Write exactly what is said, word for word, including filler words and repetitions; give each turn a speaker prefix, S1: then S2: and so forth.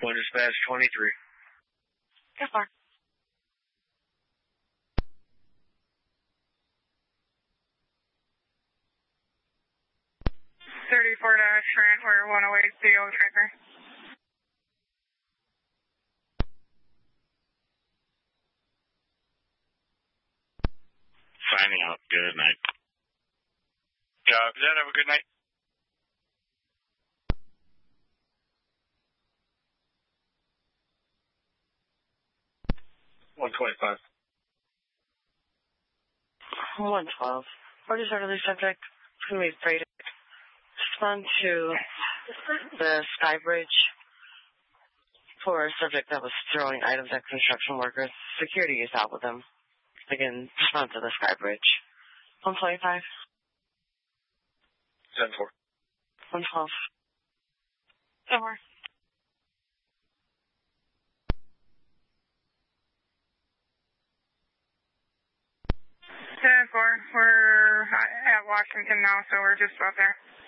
S1: One dispatch twenty-three.
S2: Go far.
S3: thirty-four dash Trent, we're one oh eight C O tracker.
S4: Signing out. Good night. Uh, does that have a good night?
S1: one twenty-five.
S2: one twelve. What is our subject? It's going to be freighted. Respond to the Sky Bridge for a subject that was throwing items at construction workers. Security is out with them. Again, respond to the Sky Bridge. one twenty-five.
S1: ten four.
S2: one twelve.
S3: Over. ten four, we're at Washington now, so we're just about there.